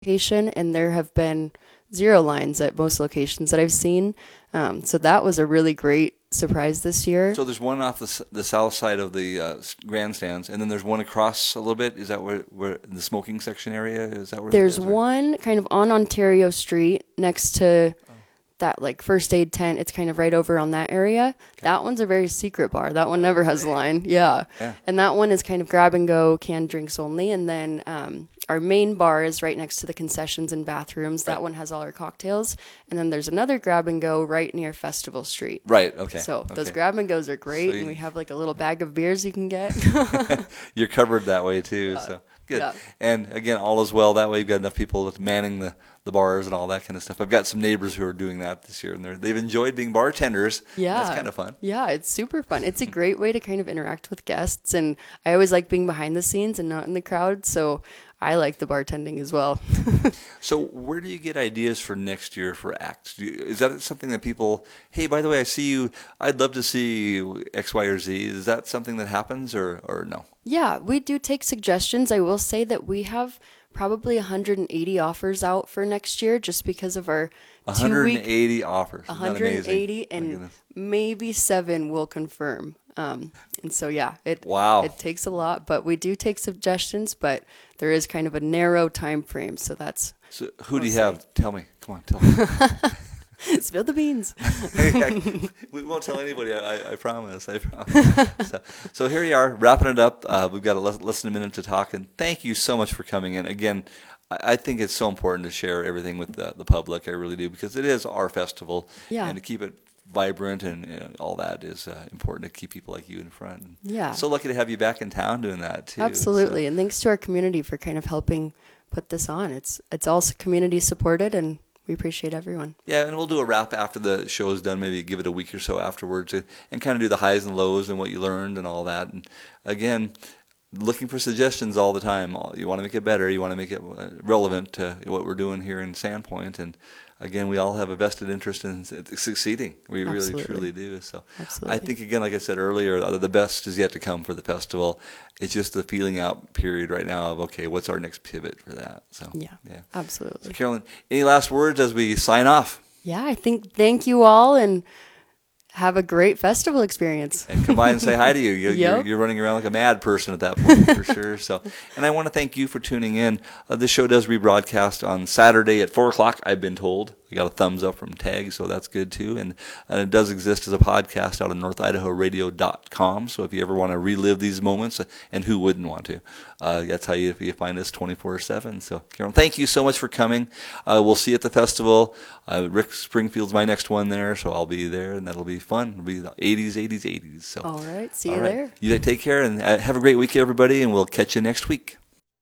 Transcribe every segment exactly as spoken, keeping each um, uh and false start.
location, and there have been zero lines at most locations that I've seen. Um, so that was a really great surprise this year. So there's one off the s- the south side of the uh, s- grandstands, and then there's one across a little bit. Is that where, where in the smoking section area? Is that where? There's it is, or- one kind of on Ontario Street next to that like first aid tent. It's kind of right over on that area. That one's a very secret bar. That one never has a line. Yeah. Yeah. And that one is kind of grab and go, canned drinks only. And then um, our main bar is right next to the concessions and bathrooms. That Right. one has all our cocktails. And then there's another grab and go right near Festival Street. Right. Okay. So those okay. grab and goes are great. So you- And we have like a little bag of beers you can get. You're covered that way too. So good. yeah. And again, all is well. That way, you've got enough people manning the, the bars and all that kind of stuff. I've got some neighbors who are doing that this year, and they're, they've enjoyed being bartenders. Yeah. That's kind of fun. Yeah, it's super fun. It's a great way to kind of interact with guests. And I always like being behind the scenes and not in the crowd. So I like the bartending as well. So where do you get ideas for next year for acts? Do you, is that something that people, hey, by the way, I see you, I'd love to see X, Y, or Z. Is that something that happens or, or no? Yeah, we do take suggestions. I will say that we have probably one hundred eighty offers out for next year just because of our two week one hundred eighty offers. Isn't that one hundred eighty amazing? My and goodness. maybe seven will confirm. Um, and so, yeah, it Wow. it takes a lot, but we do take suggestions, but there is kind of a narrow time frame. So that's So who do you have? Tell me. Come on, tell me. spill the beans. We won't tell anybody. I, I promise. I promise. so, so here you are, wrapping it up. Uh, we've got a less, less than a minute to talk, and thank you so much for coming in. Again, I, I think it's so important to share everything with the, the public. I really do, because it is our festival, Yeah. and to keep it vibrant and you know, all that is uh, important to keep people like you in front. And Yeah. So lucky to have you back in town doing that too. Absolutely. So- And thanks to our community for kind of helping put this on. It's it's also community supported, and we appreciate everyone. Yeah, and we'll do a wrap after the show is done, maybe give it a week or so afterwards, and, and kind of do the highs and lows and what you learned and all that. And again, looking for suggestions all the time. You want to make it better. You want to make it uh, relevant to what we're doing here in Sandpoint. And again, we all have a vested interest in succeeding. We Absolutely. really, truly do. So Absolutely. I think, again, like I said earlier, the best is yet to come for the festival. It's just the feeling out period right now of, okay, what's our next pivot for that? So Yeah, yeah. absolutely. So Carolyn, any last words as we sign off? Yeah, I think thank you all, and have a great festival experience. And come by and say hi to you. you Yep. you're, you're running around like a mad person at that point, for sure. So, and I want to thank you for tuning in. Uh, this show does rebroadcast on Saturday at four o'clock, I've been told. We got a thumbs up from Tag, so that's good too. And, and it does exist as a podcast out on north idaho radio dot com. So if you ever want to relive these moments, and who wouldn't want to, uh, that's how you, you find us twenty-four seven. So, Carolyn, thank you so much for coming. Uh, we'll see you at the festival. Uh, Rick Springfield's my next one there, so I'll be there, and that'll be fun. It'll be the eighties, eighties, eighties. So, All right, see all you right. there. You take care, and uh, have a great week, everybody, and we'll catch you next week.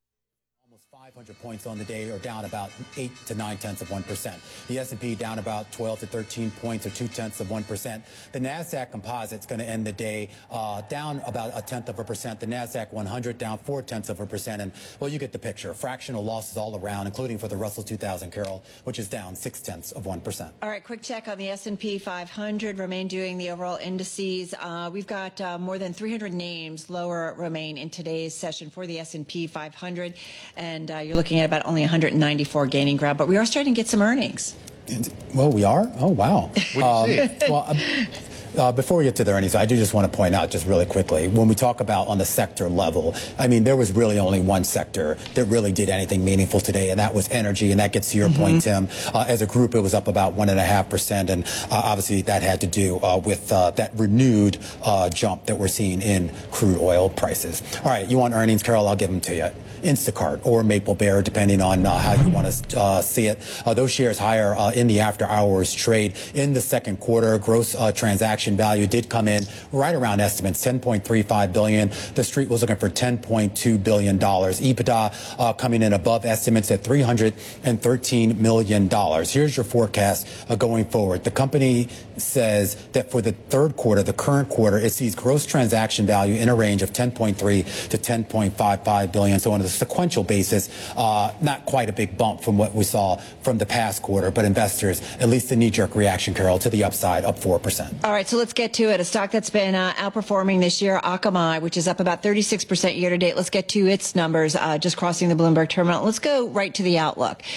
Almost five hundred points on the day, or down about eight to nine tenths of one percent. The S and P down about twelve to thirteen points, or two tenths of one percent. The Nasdaq Composite's going to end the day uh, down about a tenth of a percent. The Nasdaq one hundred down four tenths of a percent. And well, you get the picture. Fractional losses all around, including for the Russell two thousand, Carol, which is down six tenths of one percent. All right, quick check on the S and P five hundred. Remain doing the overall indices. Uh, we've got uh, more than three hundred names lower remain in today's session for the S and P five hundred, and uh, you're looking at about only one hundred ninety-four gaining ground. But we are starting to get some earnings. Well, we are? Oh, wow. Um, well, uh, uh, before we get to the earnings, I do just want to point out just really quickly, when we talk about on the sector level, I mean, there was really only one sector that really did anything meaningful today, and that was energy. And that gets to your mm-hmm. point, Tim. Uh, as a group, it was up about one and a half percent. And uh, obviously that had to do uh, with uh, that renewed uh, jump that we're seeing in crude oil prices. All right, you want earnings, Carol? I'll give them to you. Instacart or Maple Bear, depending on uh, how you want to uh, see it. Uh, those shares higher uh, in the after hours trade in the second quarter. Gross uh, transaction value did come in right around estimates, ten point three five billion dollars. The street was looking for ten point two billion dollars. EBITDA uh, coming in above estimates at three hundred thirteen million dollars. Here's your forecast uh, going forward. The company says that for the third quarter, the current quarter, it sees gross transaction value in a range of ten point three to ten point five five billion dollars. So one of the a sequential basis, uh, not quite a big bump from what we saw from the past quarter, but investors, at least the knee-jerk reaction, Carol, to the upside, up four percent. All right, so let's get to it. A stock that's been uh, outperforming this year, Akamai, which is up about thirty-six percent year to date. Let's get to its numbers, uh, just crossing the Bloomberg terminal. Let's go right to the outlook.